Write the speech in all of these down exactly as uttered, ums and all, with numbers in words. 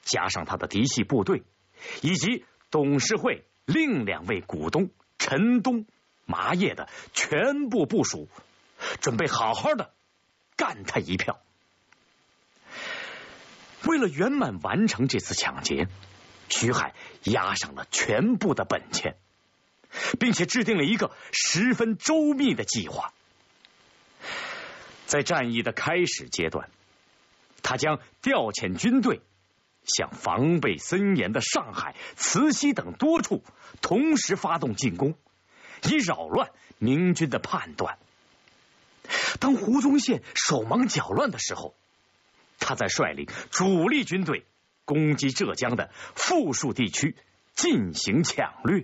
加上他的嫡系部队，以及董事会另两位股东陈东、麻叶的全部部署，准备好好的干他一票。为了圆满完成这次抢劫，徐海押上了全部的本钱，并且制定了一个十分周密的计划。在战役的开始阶段，他将调遣军队向防备森严的上海、慈溪等多处同时发动进攻，以扰乱明军的判断。当胡宗宪手忙脚乱的时候，他在率领主力军队攻击浙江的富庶地区进行抢掠。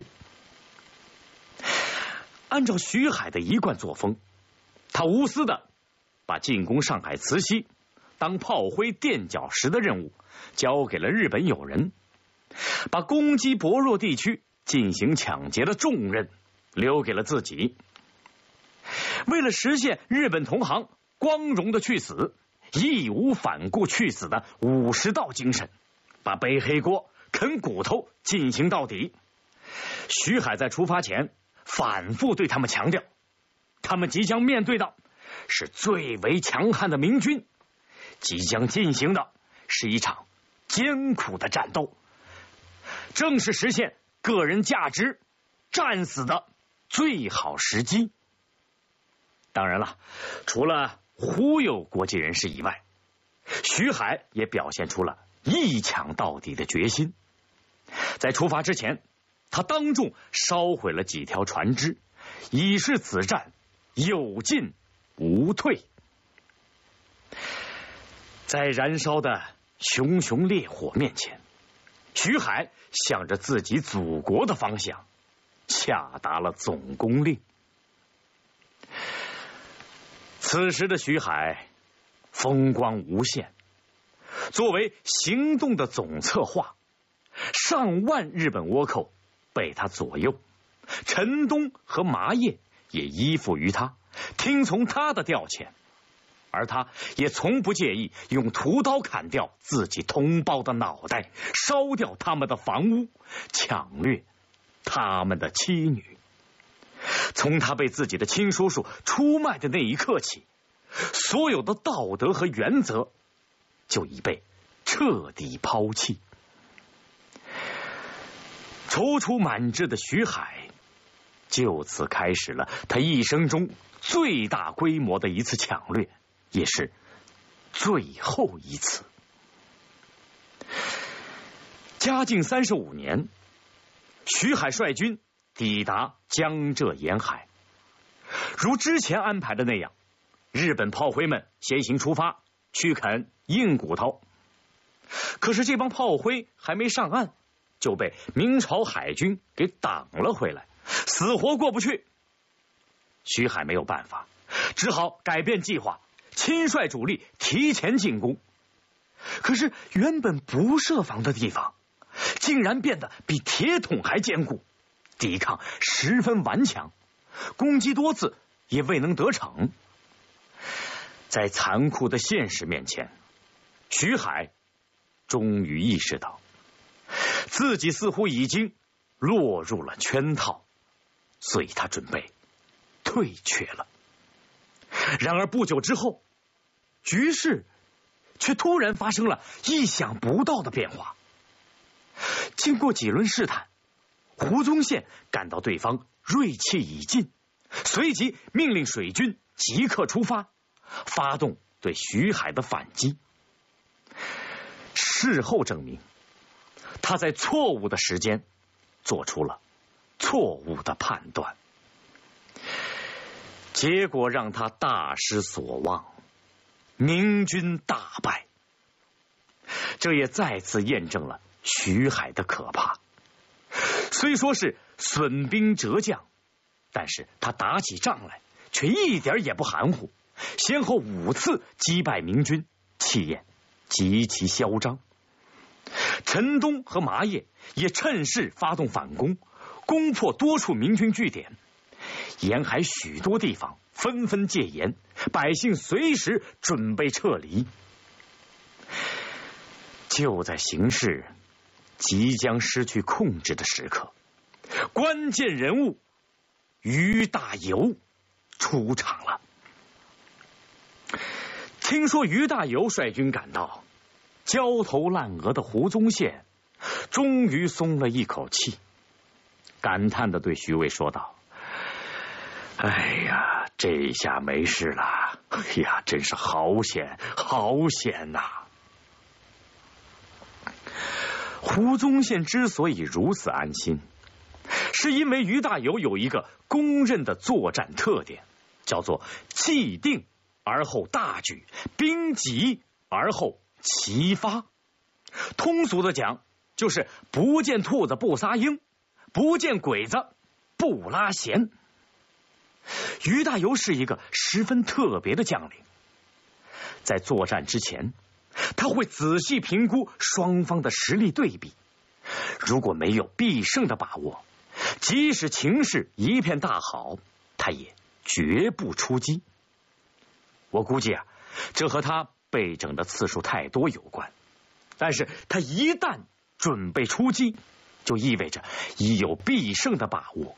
按照徐海的一贯作风，他无私的把进攻上海慈溪当炮灰垫脚石的任务交给了日本友人，把攻击薄弱地区进行抢劫的重任留给了自己。为了实现日本同行光荣的去死、义无反顾去死的武士道精神，把背黑锅啃骨头进行到底。徐海在出发前反复对他们强调，他们即将面对的是最为强悍的明军，即将进行的是一场艰苦的战斗，正是实现个人价值战死的最好时机。当然了，除了忽悠国际人士以外，徐海也表现出了一抢到底的决心。在出发之前，他当众烧毁了几条船只，以示此战有进无退。在燃烧的熊熊烈火面前，徐海向着自己祖国的方向下达了总攻令。此时的徐海风光无限，作为行动的总策划，上万日本倭寇被他左右，陈东和麻叶也依附于他，听从他的调遣，而他也从不介意用屠刀砍掉自己同胞的脑袋，烧掉他们的房屋，抢掠他们的妻女。从他被自己的亲叔叔出卖的那一刻起，所有的道德和原则就已被彻底抛弃。踌躇满志的徐海就此开始了他一生中最大规模的一次抢掠，也是最后一次。嘉靖三十五年，徐海率军抵达江浙沿海，如之前安排的那样，日本炮灰们先行出发去啃硬骨头。可是这帮炮灰还没上岸，就被明朝海军给挡了回来，死活过不去。徐海没有办法，只好改变计划，亲率主力提前进攻。可是原本不设防的地方，竟然变得比铁桶还坚固，抵抗十分顽强，攻击多次也未能得逞。在残酷的现实面前，徐海终于意识到自己似乎已经落入了圈套，所以他准备退却了。然而不久之后，局势却突然发生了意想不到的变化。经过几轮试探，胡宗宪感到对方锐气已尽，随即命令水军即刻出发，发动对徐海的反击。事后证明，他在错误的时间做出了错误的判断，结果让他大失所望，明军大败。这也再次验证了徐海的可怕。虽说是损兵折将，但是他打起仗来却一点也不含糊，先后五次击败明军，气焰极其嚣张。陈东和麻叶也趁势发动反攻，攻破多处明军据点，沿海许多地方纷纷戒严，百姓随时准备撤离。 就在形势即将失去控制的时刻，关键人物于大猷出场了。听说于大猷率军赶到，焦头烂额的胡宗宪终于松了一口气，感叹地对徐渭说道：哎呀，这下没事了，哎呀，真是好险好险呐！胡宗宪之所以如此安心，是因为于大猷有一个公认的作战特点，叫做既定而后大举，兵急而后齐发。通俗的讲，就是不见兔子不撒鹰，不见鬼子不拉弦。于大猷是一个十分特别的将领，在作战之前，他会仔细评估双方的实力对比，如果没有必胜的把握，即使情势一片大好，他也绝不出击。我估计啊，这和他被整的次数太多有关，但是他一旦准备出击，就意味着已有必胜的把握。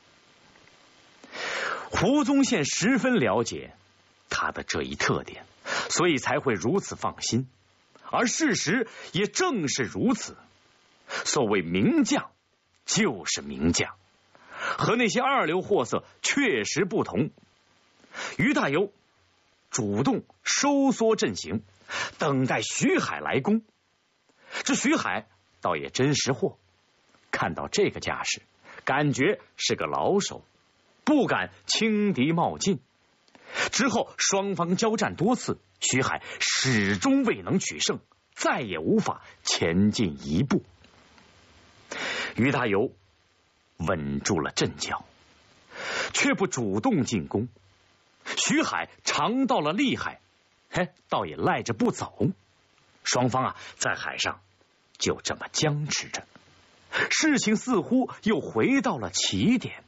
胡宗宪十分了解他的这一特点，所以才会如此放心，而事实也正是如此。所谓名将就是名将，和那些二流货色确实不同。于大猷主动收缩阵型，等待徐海来攻。这徐海倒也真识货，看到这个架势，感觉是个老手，不敢轻敌冒进。之后双方交战多次，徐海始终未能取胜，再也无法前进一步。于大猷稳住了阵脚，却不主动进攻。徐海尝到了厉害，嘿，倒也赖着不走。双方啊，在海上就这么僵持着，事情似乎又回到了起点。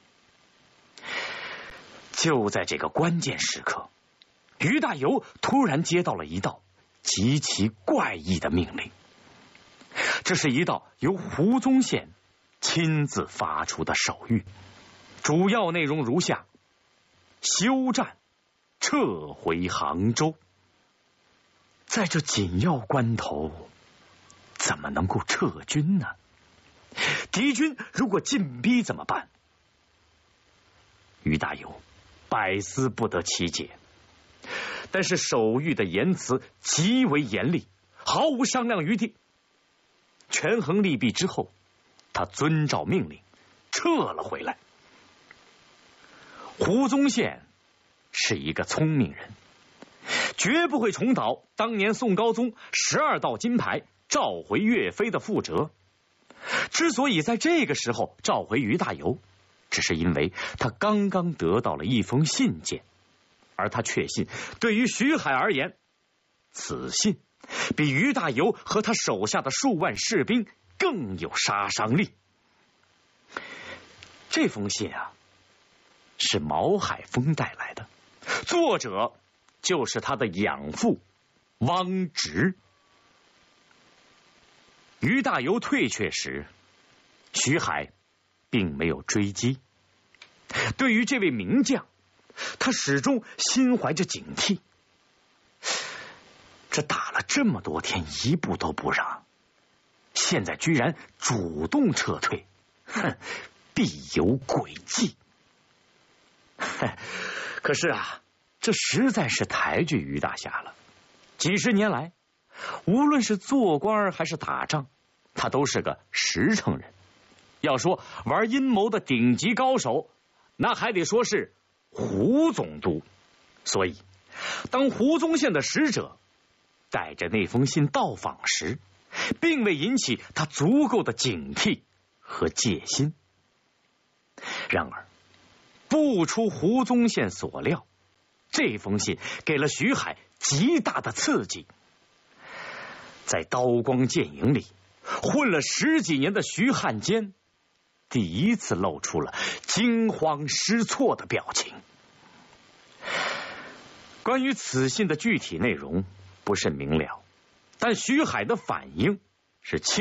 就在这个关键时刻，于大猷突然接到了一道极其怪异的命令。这是一道由胡宗宪亲自发出的手谕，主要内容如下：休战，撤回杭州。在这紧要关头，怎么能够撤军呢？敌军如果进逼怎么办？于大猷百思不得其解，但是手谕的言辞极为严厉，毫无商量余地。权衡利弊之后，他遵照命令撤了回来。胡宗宪是一个聪明人，绝不会重蹈当年宋高宗十二道金牌召回岳飞的覆辙。之所以在这个时候召回于大猷，只是因为他刚刚得到了一封信件，而他确信对于徐海而言，此信比于大猷和他手下的数万士兵更有杀伤力。这封信啊，是毛海峰带来的，作者就是他的养父汪直。于大猷退却时，徐海并没有追击。对于这位名将，他始终心怀着警惕。这打了这么多天，一步都不让，现在居然主动撤退，哼，必有诡计。可是啊，这实在是抬举于大侠了。几十年来，无论是做官还是打仗，他都是个实诚人。要说玩阴谋的顶级高手，那还得说是胡总督。所以当胡宗宪的使者带着那封信到访时，并未引起他足够的警惕和戒心。然而不出胡宗宪所料，这封信给了徐海极大的刺激。在刀光剑影里混了十几年的徐汉奸，第一次露出了惊慌失措的表情。关于此信的具体内容不甚明了， 但徐海的反应是轻。